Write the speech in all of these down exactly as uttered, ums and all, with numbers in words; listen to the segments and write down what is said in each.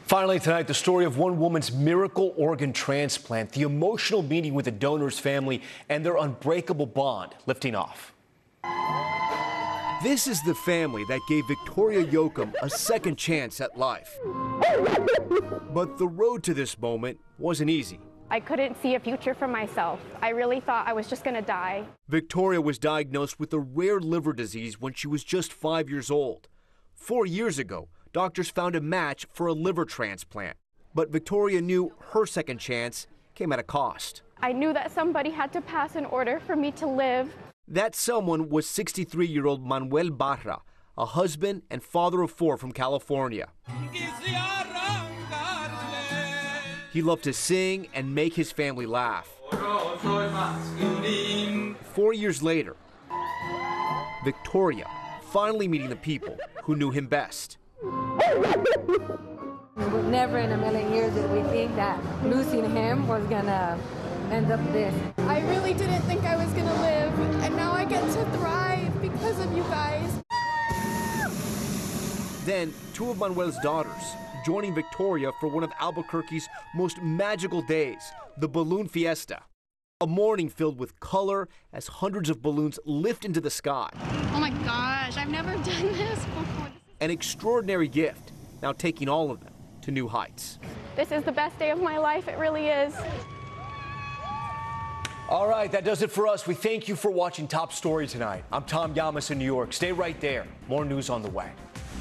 Finally tonight, the story of one woman's miracle organ transplant, the emotional meeting with the donor's family, and their unbreakable bond lifting off. This is the family that gave Victoria Yoakum a second chance at life. But the road to this moment wasn't easy. I couldn't see a future for myself. I really thought I was just gonna die. Victoria was diagnosed with a rare liver disease when she was just five years old. Four years ago, doctors found a match for a liver transplant. But Victoria knew her second chance came at a cost. I knew that somebody had to pass an order for me to live. That someone was sixty-three-year-old Manuel Barra, a husband and father of four from California. He loved to sing and make his family laugh. Four years later, Victoria finally meeting the people who knew him best. Never in a million years did we think that losing him was gonna end up this. I really didn't think I was gonna live, and now I get to thrive because of you guys. Then, two of Manuel's daughters joining Victoria for one of Albuquerque's most magical days, the Balloon Fiesta. A morning filled with color as hundreds of balloons lift into the sky. Oh my gosh, I've never done this before. An extraordinary gift, now taking all of them to new heights. This is the best day of my life, it really is. All right, that does it for us. We thank you for watching Top Story tonight. I'm Tom Yamas in New York. Stay right there. More news on the way.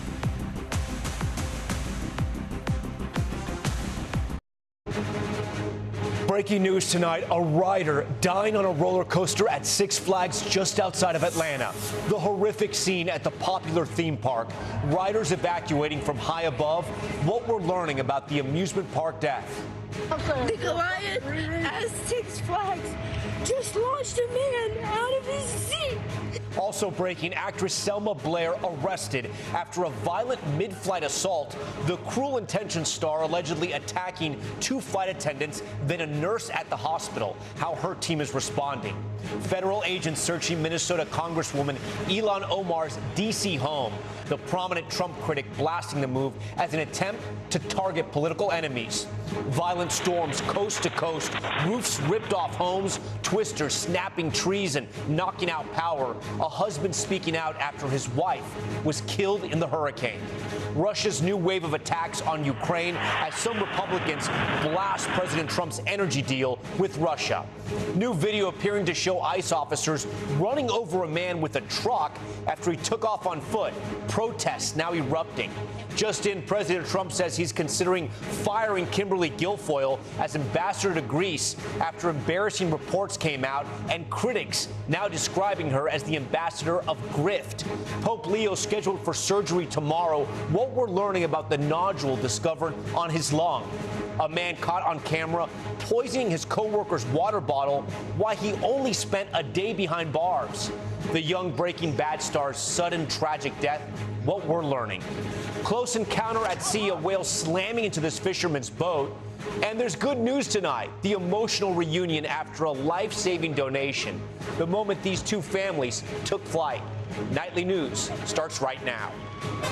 Breaking news tonight, a rider dying on a roller coaster at Six Flags just outside of Atlanta. The horrific scene at the popular theme park. Riders evacuating from high above. What we're learning about the amusement park death. The Goliath at Six Flags just launched a man out of his seat. Also breaking, actress Selma Blair arrested after a violent mid-flight assault. The Cruel Intentions star allegedly attacking two flight attendants, then a nurse at the hospital. How her team is responding. Federal agents searching Minnesota Congresswoman Ilhan Omar's D C home. The prominent Trump critic blasting the move as an attempt to target political enemies. Violent storms coast to coast, roofs ripped off homes, twisters snapping trees and knocking out power. A husband speaking out after his wife was killed in the hurricane. Russia's new wave of attacks on Ukraine as some Republicans blast President Trump's energy deal with Russia. New video appearing to show ICE officers running over a man with a truck after he took off on foot. Protests now erupting. Just in, President Trump says he's considering firing Kimberly Guilfoyle as ambassador to Greece after embarrassing reports came out and critics now describing her as the ambassador of grift. Pope Leo scheduled for surgery tomorrow. What we're learning about the nodule discovered on his lung. A man caught on camera poisoning his co-worker's water bottle while he only spent a day behind bars. The young Breaking Bad star's sudden tragic death. What we're learning. Close encounter at sea, a whale slamming into this fisherman's boat. And there's good news tonight, the emotional reunion after a life-saving donation. The moment these two families took flight. Nightly News starts right now.